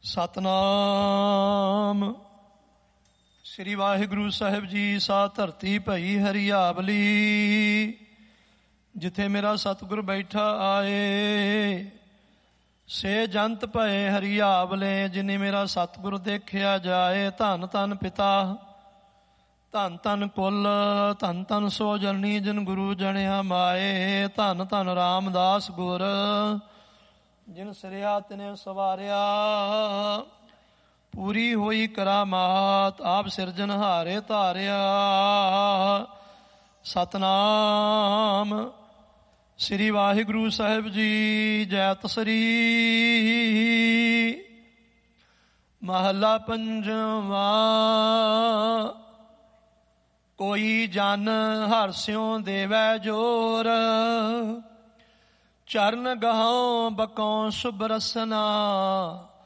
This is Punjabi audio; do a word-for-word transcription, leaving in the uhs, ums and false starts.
ਸਤਨਾਮ ਸ੍ਰੀ ਵਾਹਿਗੁਰੂ ਸਾਹਿਬ ਜੀ। ਸਾ ਧਰਤੀ ਭਈ ਹਰਿਆਵਲੀ, ਜਿੱਥੇ ਮੇਰਾ ਸਤਿਗੁਰ ਬੈਠਾ ਆਏ। ਸੇ ਜੰਤ ਭਏ ਹਰਿਆਵਲੇ, ਜਿਨੇ ਮੇਰਾ ਸਤਿਗੁਰ ਦੇਖਿਆ ਜਾਏ। ਧੰਨ ਧੰਨ ਪਿਤਾ, ਧੰਨ ਧੰਨ ਕੁਲ, ਧੰਨ ਧੰਨ ਸੋ ਜਨਨੀ, ਜਿਨ ਗੁਰੂ ਜਣਿਆ ਮਾਏ। ਧੰਨ ਧੰਨ ਰਾਮਦਾਸ ਗੁਰ, ਜਿਨ ਸਿਰਿਆ ਤਿਨੇ ਸਵਾਰਿਆ। ਪੂਰੀ ਹੋਈ ਕਰਾਮਾਤ, ਆਪ ਸਿਰਜਨਹਾਰੇ ਧਾਰਿਆ। ਸਤਨਾਮ ਸ੍ਰੀ ਵਾਹਿਗੁਰੂ ਸਾਹਿਬ ਜੀ। ਜੈਤ ਸ੍ਰੀ। ਮਹੱਲਾ ਪੰਜਵਾਂ। ਕੋਈ ਜਨ ਹਰਿ ਸਿਉ ਦੇਵੈ ਜੋਰ, ਚਰਨ ਗਹਉ ਬਕਉ ਸੁਭ ਰਸਨਾ।